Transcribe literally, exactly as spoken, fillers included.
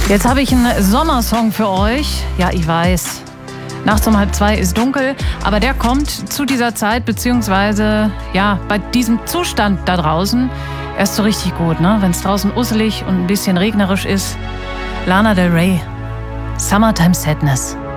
Jetzt habe ich einen Sommersong für euch. Ja, ich weiß, nachts um halb zwei ist dunkel, aber der kommt zu dieser Zeit, beziehungsweise ja, bei diesem Zustand da draußen erst so richtig gut, ne? Wenn es draußen usselig und ein bisschen regnerisch ist. Lana Del Rey, Summertime Sadness.